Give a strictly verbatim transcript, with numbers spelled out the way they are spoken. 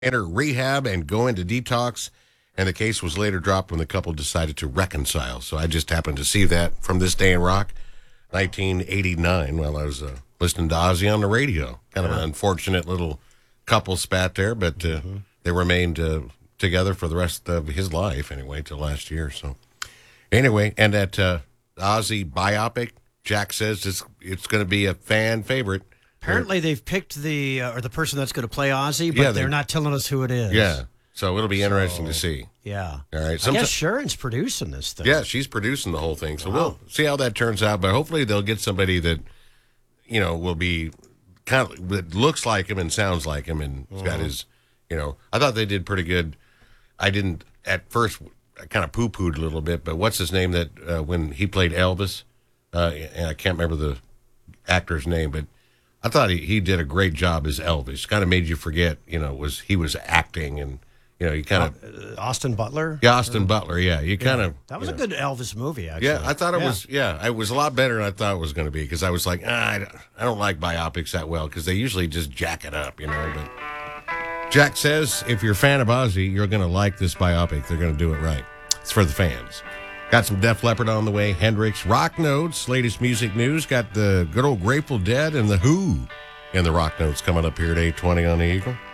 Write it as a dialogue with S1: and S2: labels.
S1: enter rehab and go into detox, and the case was later dropped when the couple decided to reconcile. So I just happened to see that from This Day in Rock, nineteen eighty-nine, while I was uh, listening to Ozzy on the radio. Kind of an unfortunate little couple spat there, but uh, mm-hmm. they remained uh, together for the rest of his life, anyway, till last year. So anyway, and that uh, Ozzy biopic, Jack says it's, it's going to be a fan favorite.
S2: Apparently, they've picked the uh, or the person that's going to play Ozzy, but
S1: yeah,
S2: they're not telling us who it is.
S1: Yeah, so it'll be interesting so, to see.
S2: Yeah.
S1: All right.
S2: Sometime- I guess Sharon's producing this thing.
S1: Yeah, she's producing the whole thing. So
S2: wow.
S1: we'll see how that turns out. But hopefully, they'll get somebody that, you know, will be kind of that looks like him and sounds like him, and mm-hmm. got his, you know. I thought they did pretty good. I didn't at first. I kind of poo-pooed a little bit, but what's his name that uh, when he played Elvis, uh, and I can't remember the actor's name, but I thought he, he did a great job as Elvis. Kind of made you forget, you know, was he was acting, and you know, you kind of
S2: uh, Austin Butler.
S1: Yeah, Austin or, Butler. Yeah, you kind
S2: yeah,
S1: of
S2: that was a
S1: know.
S2: good Elvis movie. Actually,
S1: yeah, I thought it
S2: yeah.
S1: was. Yeah, it was a lot better than I thought it was going to be because I was like, ah, I, don't, I don't like biopics that well because they usually just jack it up, you know. But Jack says if you're a fan of Ozzy, you're going to like this biopic. They're going to do it right. It's for the fans. Got some Def Leppard on the way. Hendrix, Rock Notes, latest music news. Got the good old Grateful Dead and the Who in the Rock Notes coming up here at eight twenty on the Eagle.